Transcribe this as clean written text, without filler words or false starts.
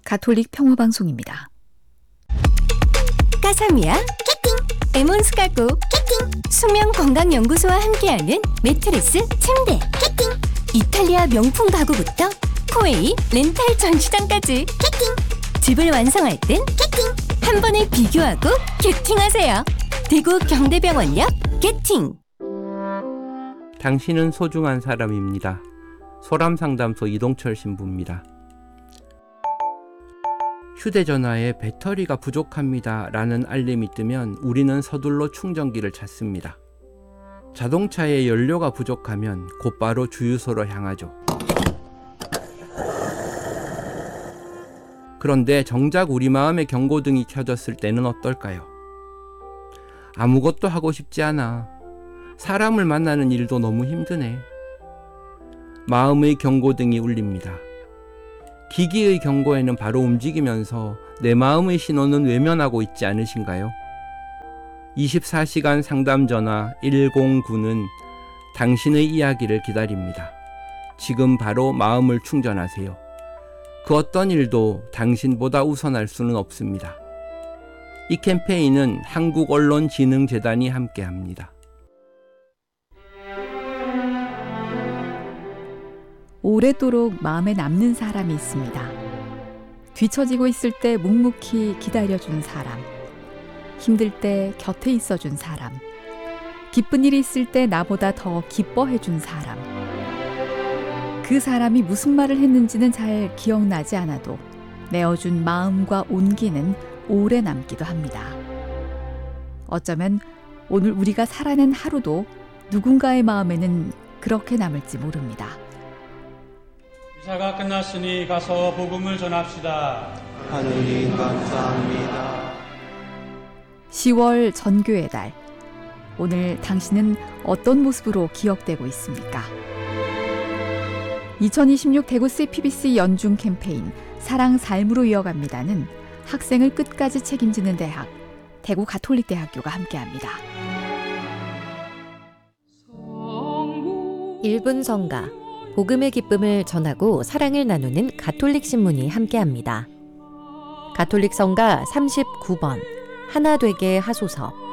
가톨릭 평화방송입니다. 까사미아 캐팅, 에몬스 가구 캐팅, 수면건강연구소와 함께하는 매트리스 침대 캐팅, 이탈리아 명품 가구부터 코웨이 렌탈 전시장까지 캐팅, 집을 완성할 땐 캐팅, 한 번에 비교하고 캐팅하세요. 대구 경대병원역 캐팅. 당신은 소중한 사람입니다. 소람상담소 이동철 신부입니다. 휴대전화에 배터리가 부족합니다 라는 알림이 뜨면 우리는 서둘러 충전기를 찾습니다. 자동차에 연료가 부족하면 곧바로 주유소로 향하죠. 그런데 정작 우리 마음의 경고등이 켜졌을 때는 어떨까요? 아무것도 하고 싶지 않아. 사람을 만나는 일도 너무 힘드네. 마음의 경고등이 울립니다. 기기의 경고에는 바로 움직이면서 내 마음의 신호는 외면하고 있지 않으신가요? 24시간 상담 전화 109는 당신의 이야기를 기다립니다. 지금 바로 마음을 충전하세요. 그 어떤 일도 당신보다 우선할 수는 없습니다. 이 캠페인은 한국언론진흥재단이 함께합니다. 오래도록 마음에 남는 사람이 있습니다. 뒤처지고 있을 때 묵묵히 기다려준 사람, 힘들 때 곁에 있어준 사람, 기쁜 일이 있을 때 나보다 더 기뻐해준 사람. 그 사람이 무슨 말을 했는지는 잘 기억나지 않아도 내어준 마음과 온기는 오래 남기도 합니다. 어쩌면 오늘 우리가 살아낸 하루도 누군가의 마음에는 그렇게 남을지 모릅니다. 미사가 끝났으니 가서 복음을 전합시다. 하느님 감사합니다. 10월 전교의 달. 오늘 당신은 어떤 모습으로 기억되고 있습니까? 2026 대구 CPBC 연중 캠페인 사랑 삶으로 이어갑니다는 학생을 끝까지 책임지는 대학, 대구 가톨릭대학교가 함께합니다. 1분 성가, 복음의 기쁨을 전하고 사랑을 나누는 가톨릭 신문이 함께합니다. 가톨릭 성가 39번, 하나 되게 하소서.